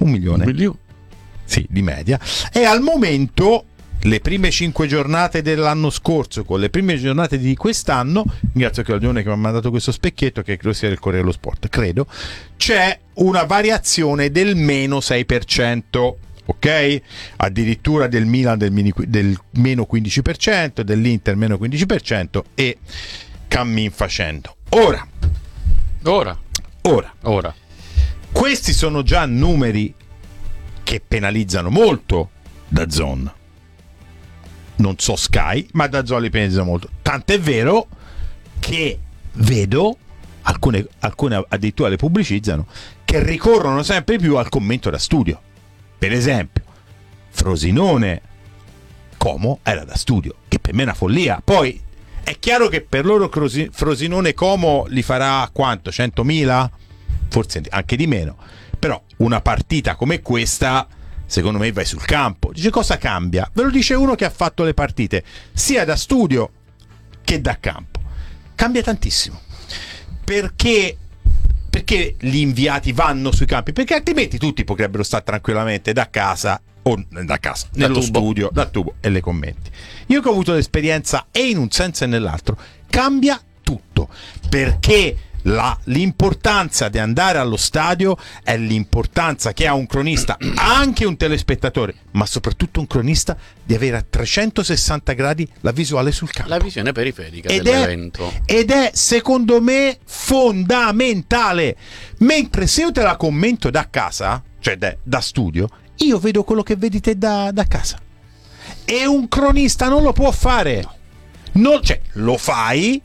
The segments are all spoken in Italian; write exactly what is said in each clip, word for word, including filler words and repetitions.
Un milione. Un milione. Sì, di media. E al momento le prime cinque giornate dell'anno scorso con le prime giornate di quest'anno, ringrazio Claudione che mi ha mandato questo specchietto che credo sia del Corriere dello Sport, credo, c'è una variazione del meno sei per cento, ok? Addirittura del Milan del, mini, del meno quindici per cento, dell'Inter meno quindici per cento e cammin facendo. Ora, ora, ora, ora. Questi sono già numeri che penalizzano molto DAZN. Non so Sky, ma DAZN li penalizza molto. Tant'è vero che vedo alcune, alcune addirittura le pubblicizzano che ricorrono sempre più al commento da studio. Per esempio, Frosinone Como era da studio, che per me è una follia. Poi è chiaro che per loro Frosinone Como li farà quanto? centomila? Forse anche di meno. Però una partita come questa, secondo me, vai sul campo. Dice, cosa cambia? Ve lo dice uno che ha fatto le partite sia da studio che da campo. Cambia tantissimo. Perché perché gli inviati vanno sui campi? Perché altrimenti tutti potrebbero stare tranquillamente da casa o da casa, da nello tubo. studio, da tubo e le commenti. Io che ho avuto l'esperienza e in un senso e nell'altro, cambia tutto. Perché La, l'importanza di andare allo stadio è l'importanza che ha un cronista, anche un telespettatore, ma soprattutto un cronista, di avere a trecentosessanta gradi la visuale sul campo, la visione periferica ed dell'evento, è, ed è secondo me fondamentale. Mentre se io te la commento da casa, cioè da, da studio, io vedo quello che vedi te da, da casa, e un cronista non lo può fare. Non, cioè, lo fai,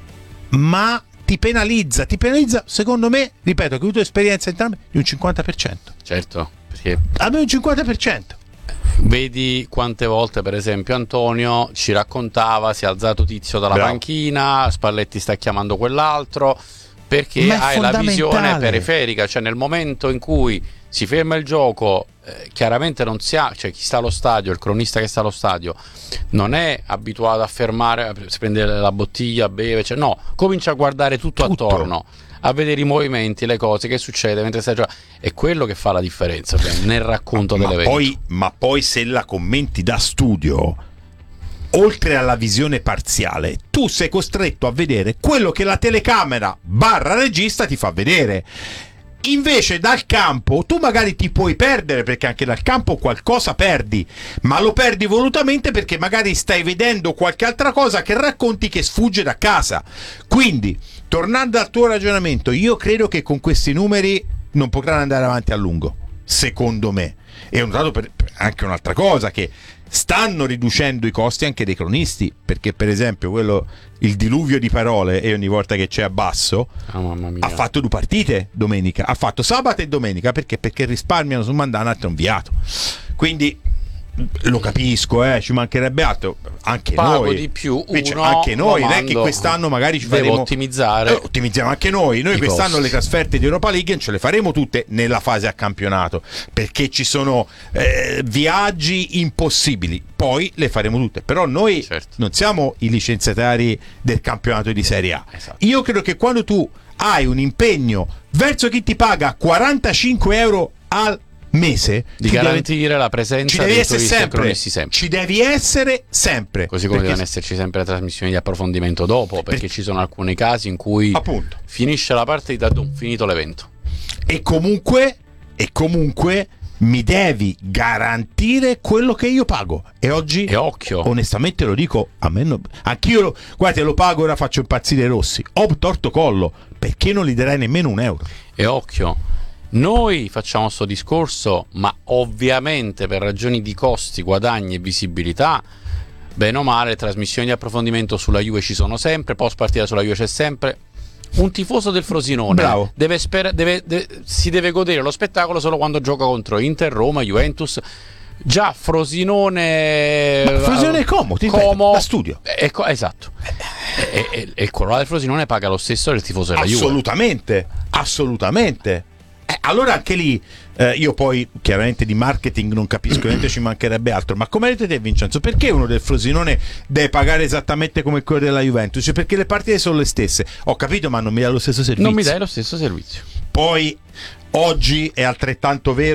ma ti penalizza, ti penalizza, secondo me, ripeto, che ho avuto esperienza entrambe, di un cinquanta per cento. certo, perché A me un cinquanta per cento. vedi quante volte, per esempio, Antonio ci raccontava, si è alzato Tizio dalla Bravo. panchina, Spalletti sta chiamando quell'altro, perché Ma è hai la visione fondamentale. periferica, cioè nel momento in cui si ferma il gioco, eh, chiaramente non si ha, cioè chi sta allo stadio, il cronista che sta allo stadio non è abituato a fermare, a prendere la bottiglia, a bere, cioè no, comincia a guardare tutto, Tutto. attorno, a vedere i movimenti, le cose che succede mentre stai giocando. È quello che fa la differenza, cioè, nel racconto Ma dell'evento. poi, ma poi se la commenti da studio, oltre alla visione parziale, tu sei costretto a vedere quello che la telecamera barra regista ti fa vedere. Invece dal campo tu magari ti puoi perdere, perché anche dal campo qualcosa perdi, ma lo perdi volutamente perché magari stai vedendo qualche altra cosa che racconti che sfugge da casa. Quindi, tornando al tuo ragionamento, io credo che con questi numeri non potranno andare avanti a lungo, secondo me. E ho notato per, per anche un'altra cosa, che stanno riducendo i costi anche dei cronisti, perché per esempio quello, il diluvio di parole, e ogni volta che c'è abbasso, Ah, mamma mia. ha fatto due partite domenica, ha fatto sabato e domenica, perché perché risparmiano su mandare un altro inviato. Quindi lo capisco, eh, ci mancherebbe altro, anche Pago noi di più, Invece, uno anche noi, lo non è che mando, quest'anno magari ci devo faremo ottimizzare, eh, ottimizziamo anche noi noi i quest'anno costi. le trasferte di Europa League non ce le faremo tutte nella fase a campionato, perché ci sono eh, viaggi impossibili, poi le faremo tutte, però noi Certo. non siamo i licenziatari del campionato di Serie A. Esatto. Io credo che quando tu hai un impegno verso chi ti paga quarantacinque euro al mese, di ci garantire deve, la ci presenza devi dei essere turisti e sempre, cronisti sempre. ci devi essere sempre, Così come perché- devono esserci sempre le trasmissioni di approfondimento dopo, perché Per- ci sono alcuni casi in cui appunto. finisce la partita, dum, finito l'evento. E comunque, e comunque mi devi garantire quello che io pago. E oggi, E occhio, onestamente lo dico, a me non, anch'io lo, guarda, lo pago, ora faccio impazzire i rossi. Ho torto collo, perché non gli darai nemmeno un euro? e occhio. Noi facciamo sto discorso, ma ovviamente per ragioni di costi, guadagni e visibilità, bene o male, trasmissioni di approfondimento sulla Juve ci sono sempre, post partita sulla Juve c'è sempre. Un tifoso del Frosinone Bravo. deve sper- deve, de- si deve godere lo spettacolo solo quando gioca contro Inter, Roma, Juventus. Già Frosinone, Ma Frosinone è Como, ti ripeto, da studio. è co- esatto. E, e, e il colore del Frosinone paga lo stesso del tifoso della Juve. Assolutamente, assolutamente. Eh, allora anche lì, eh, io poi chiaramente di marketing non capisco niente, ci mancherebbe altro, ma come vedete te, Vincenzo, perché uno del Frosinone deve pagare esattamente come quello della Juventus? Cioè, perché le partite sono le stesse. Ho capito, ma non mi dà lo stesso servizio. Non mi dai lo stesso servizio. Poi oggi è altrettanto vero